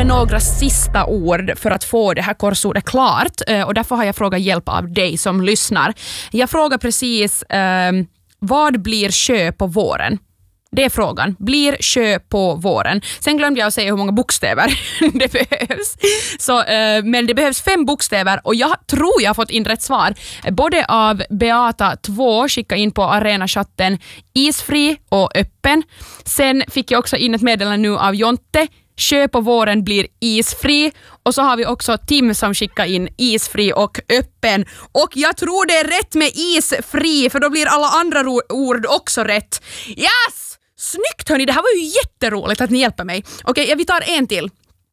med några sista ord för att få det här korsordet klart. Och därför har jag frågat hjälp av dig som lyssnar. Jag frågar precis, vad blir sjö på våren? Det är frågan. Blir sjö på våren? Sen glömde jag att säga hur många bokstäver det behövs. Så, men det behövs 5 bokstäver och jag tror jag har fått in rätt svar. Både av Beata 2, skicka in på Arena-chatten, isfri och öppen. Sen fick jag också in ett meddelande nu av Jonte. Sjö på våren blir isfri. Och så har vi också Tim som skickar in isfri och öppen. Och jag tror det är rätt med isfri, för då blir alla andra ord också rätt. Yes! Snyggt hörni, det här var ju jätteroligt att ni hjälper mig. Okej, vi tar en till.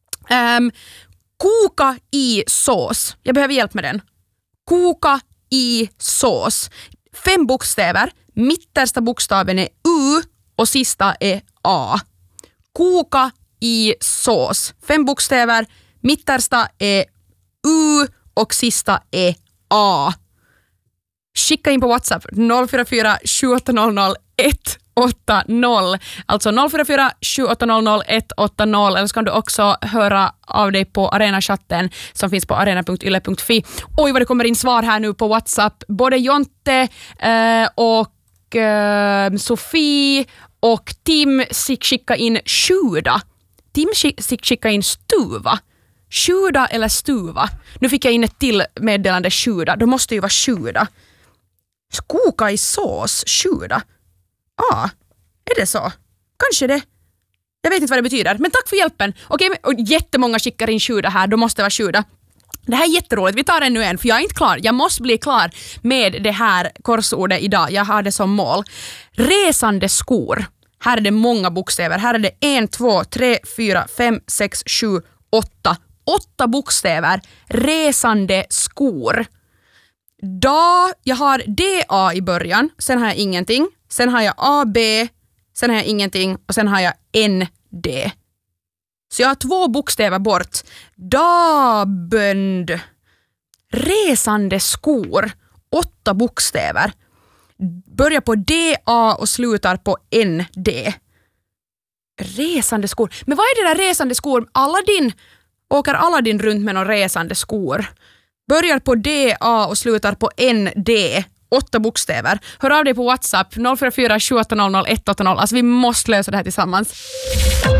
Koka i sås. Jag behöver hjälp med den. Koka i sås. 5 bokstäver. Mittersta bokstaven är U och sista är A. Koka i sås. 5 bokstäver. Mittersta är U och sista är A. Skicka in på WhatsApp 044 7800 180. Alltså 044 7800 180. Eller så kan du också höra av dig på Arena-chatten som finns på arena.yle.fi. Oj, vad det kommer in svar här nu på WhatsApp. Både Jonte och Sofie och Tim skickar in sjuda. Tim skickar in stuva. Sjuda eller stuva. Nu fick jag in ett till meddelande sjuda. Då måste ju vara sjuda. Koka i sås, sjuda. Ja, är det så? Kanske det. Jag vet inte vad det betyder, men tack för hjälpen. Okej, och jättemånga skickar in sjuda här, då måste det vara sjuda. Det här är jätteroligt, vi tar ännu en, för jag är inte klar. Jag måste bli klar med det här korsordet idag. Jag har det som mål. Resande skor. Här är det många bokstäver. Här är det 1, 2, 3, 4, 5, 6, 7, 8. 8 bokstäver. Resande skor. Jag har DA i början, sen har jag ingenting. Sen har jag AB, sen har jag ingenting och sen har jag ND. Så jag har 2 bokstäver bort. Dabönd. Resande skor. 8 bokstäver. Börjar på DA och slutar på ND. Resande skor. Men vad är det där resande skor? Åker Aladdin runt med några resande skor? Börjar på DA och slutar på ND. 8 bokstäver. Hör av dig på WhatsApp 044 7800 180. Alltså vi måste lösa det här tillsammans.